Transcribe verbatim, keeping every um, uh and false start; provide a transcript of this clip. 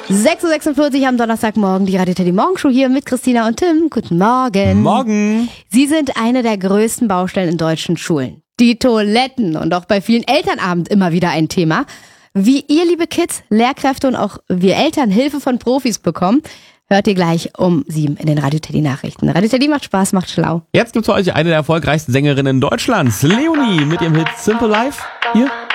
sechs Uhr sechsundvierzig am Donnerstagmorgen, die Radio Teddy Morgenshow hier mit Christina und Tim. Guten Morgen. Morgen. Sie sind eine der größten Baustellen in deutschen Schulen. Die Toiletten und auch bei vielen Elternabend immer wieder ein Thema. Wie ihr, liebe Kids, Lehrkräfte und auch wir Eltern Hilfe von Profis bekommen, hört ihr gleich um sieben in den Radio Teddy Nachrichten. Radio Teddy macht Spaß, macht schlau. Jetzt gibt's für euch eine der erfolgreichsten Sängerinnen Deutschlands, Leonie, mit ihrem Hit Simple Life. Hier